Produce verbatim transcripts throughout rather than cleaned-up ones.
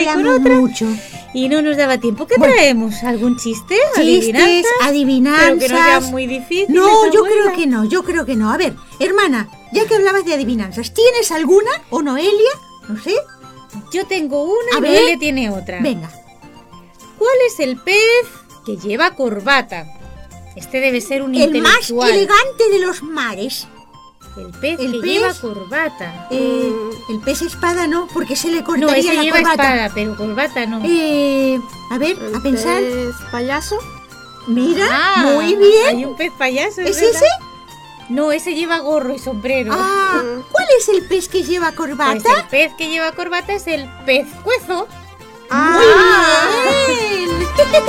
hablamos con otra. mucho. Y no nos daba tiempo. ¿Qué Bueno, traemos? ¿Algún chiste? Chistes, adivinanzas. Pero que no sean muy difíciles. No, yo abuela. creo que no, yo creo que no. A ver, hermana, ya que hablabas de adivinanzas, ¿tienes alguna? ¿O Noelia? No sé. Yo tengo una A y ver. Noelia tiene otra. Venga. ¿Cuál es el pez que lleva corbata? Este debe ser un El más intelectual. elegante de los mares. El pez ¿El que pez? lleva corbata. Eh, el pez espada no, porque se le cortaría No, ese la lleva corbata. espada, pero corbata no. Eh, a ver, ¿El a pensar. pez payaso? Mira, Ah, muy bien. Hay un pez payaso. ¿Es ¿verdad? ese? No, ese lleva gorro y sombrero. Ah, ¿cuál es el pez que lleva Pues corbata? el pez que lleva corbata es el pez cuezo. Muy bien.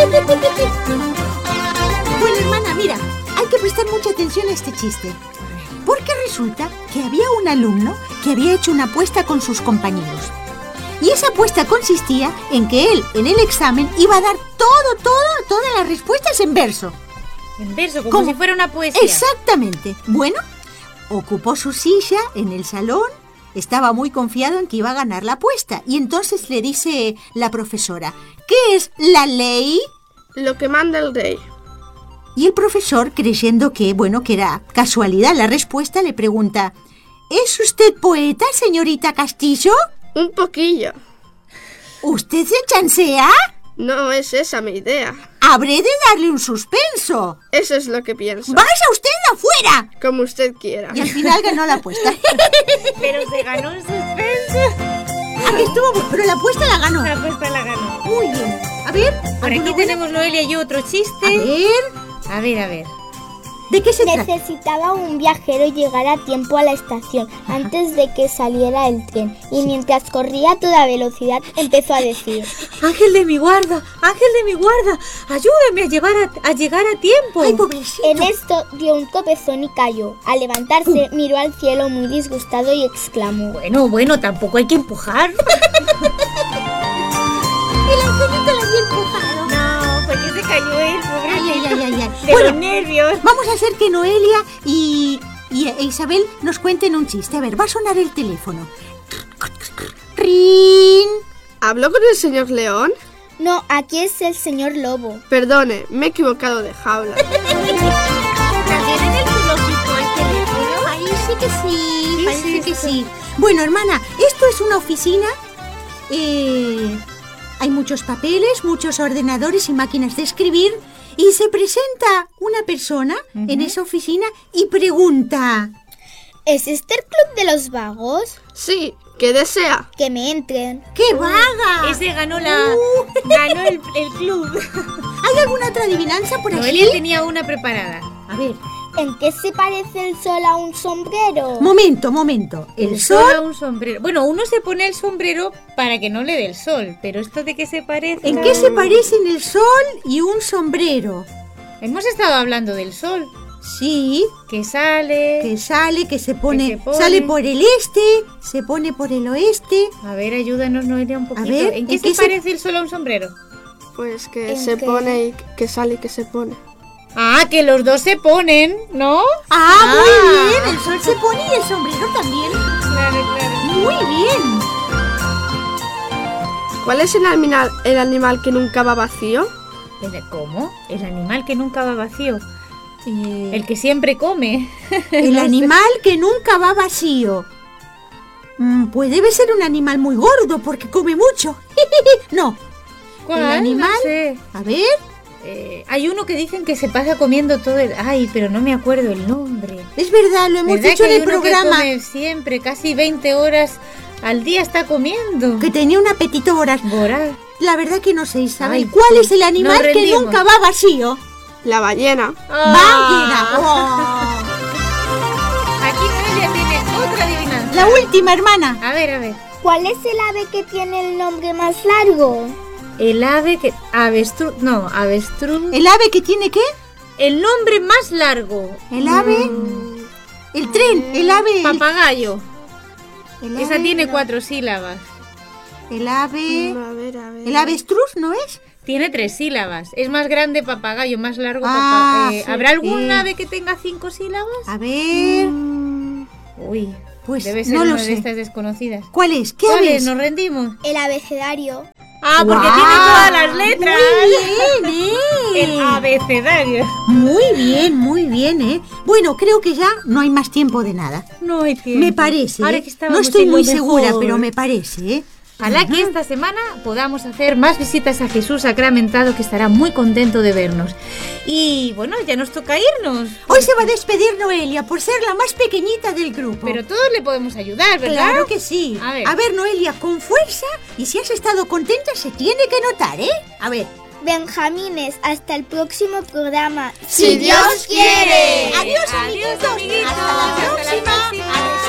Bueno, hermana, mira, hay que prestar mucha atención a este chiste. Porque resulta que había un alumno que había hecho una apuesta con sus compañeros. Y esa apuesta consistía en que él, en el examen, iba a dar todo, todo, todas las respuestas en verso. En verso, como ¿Cómo? si fuera una poesía. Exactamente. Bueno, ocupó su silla en el salón, estaba muy confiado en que iba a ganar la apuesta. Y entonces le dice la profesora, ¿qué es la ley? Lo que manda el rey. Y el profesor, creyendo que, bueno, que era casualidad la respuesta, le pregunta, ¿es usted poeta, señorita Castillo? Un poquillo. ¿Usted se chancea? No es esa mi idea. Habré de darle un suspenso. Eso es lo que pienso. ¡Vaya usted afuera! Como usted quiera. Y al final ganó la apuesta. Pero se ganó un suspenso. Aquí estuvo, bu- pero la apuesta la ganó. La apuesta la ganó. Muy bien. A ver, Por ¿alguna aquí buena? tenemos Noelia y yo otro A chiste. ver, A ver, a ver. ¿de qué se trata? Necesitaba un viajero llegar a tiempo a la estación antes de que saliera el tren y mientras corría a toda velocidad empezó a decir: Ángel de mi guarda, ángel de mi guarda, ayúdame a, llevar a, a llegar a tiempo. Ay, pobrecito. En esto dio un tropezón y cayó. Al levantarse miró al cielo muy disgustado y exclamó: Bueno, bueno, tampoco hay que empujar. El angelito la había empujado. No, fue que se cayó él, Ay, ay, pobrecito. ay, ay, ay. De Bueno, los nervios. vamos a hacer que Noelia y, y e Isabel nos cuenten un chiste. A ver, va a sonar el teléfono. ¡Rin! ¿Habló con el señor León? No, aquí es el señor Lobo. Perdone, me he equivocado de jaula. ¿También en el zoológico el teléfono? Parece que sí, Sí, parece sí, que sí. sí. Bueno, hermana, esto es una oficina. Eh, hay muchos papeles, muchos ordenadores y máquinas de escribir. Y se presenta una persona en esa oficina y pregunta: ¿Es este el club de los vagos? Sí, ¿qué desea? Que me entren. ¡qué vaga! Ese ganó la Uh. ganó el, el club. ¿Hay alguna otra adivinanza por aquí? Noelia tenía una preparada. A ver, ¿En qué se parece el sol a un sombrero? momento, momento. El sol a sol. un sombrero. Bueno, uno se pone el sombrero para que no le dé el sol, pero esto de qué se parece. ¿En qué se parecen el sol y un sombrero? Hemos estado hablando del sol, Sí, que sale. que sale, que se pone, se pone. sale por el este, se pone por el oeste. A ver, ayúdanos, Noelia, un poquito. ver, ¿En qué ¿en se qué se- parece el sol a un sombrero? Pues que ¿En se qué? pone y que sale y que se pone. Ah, que los dos se ponen, ¿no? Ah, Ah. muy bien, el sol se pone y el sombrero también. Claro, claro. Muy bien. ¿Cuál es el animal, el animal que nunca va vacío? ¿El- ¿Cómo? El animal que nunca va vacío. Eh, El que siempre come. el animal que nunca va vacío. Mm, pues debe ser un animal muy gordo porque come mucho. No, ¿Cuál? el animal. No sé. A ver. Eh, hay uno que dicen que se pasa comiendo todo el... Ay, pero no me acuerdo el nombre. Es verdad, lo hemos ¿Verdad dicho que en hay el uno que programa. come siempre, casi veinte horas al día está comiendo? Que tenía un apetito voraz. Voraz. La verdad que no sé, Isabel. Ay, ¿Cuál sí. es el animal Nos que rendimos. nunca va vacío? La ballena. Ballena. Ah. Oh. Aquí Noelia tiene otra adivinanza. La última, hermana. A ver, a ver. ¿Cuál es el ave que tiene el nombre más largo? El ave que... Avestruz... No, avestruz... ¿El ave que tiene qué? El nombre más largo. El ave. El tren. El ave. el- Papagayo. el Esa ave, tiene no. cuatro sílabas. El ave. A ver, a ver. El avestruz, ¿no es? Tiene tres sílabas. Es más grande papagayo, más largo Ah, papagayo. sí. ¿Habrá algún Eh. ave que tenga cinco sílabas? A ver. Uy, Pues debe ser no una lo de sé. estas desconocidas. ¿Cuál es? ¿Qué ¿Cuál ave es? es? ¿Nos rendimos? El abecedario. Ah, porque ¡Guau! tiene todas las letras. Muy bien, ¿eh? El abecedario. Muy bien, muy bien, ¿eh? Bueno, creo que ya no hay más tiempo de nada. No hay tiempo. Me parece, Ahora ¿eh? que estábamos No estoy en lo muy segura, mejor. pero me parece, ¿eh? Ojalá que esta semana podamos hacer más visitas a Jesús sacramentado, que estará muy contento de vernos. Y bueno, ya nos toca irnos. Hoy se va a despedir Noelia por ser la más pequeñita del grupo. Pero todos le podemos ayudar, ¿verdad? Claro que sí. A ver. A ver, Noelia, con fuerza, y si has estado contenta se tiene que notar, ¿eh? A ver. Benjamines, hasta el próximo programa. Si Dios quiere. Adiós, Adiós, amiguitos. amiguitos. Hasta la Hasta la próxima. próxima.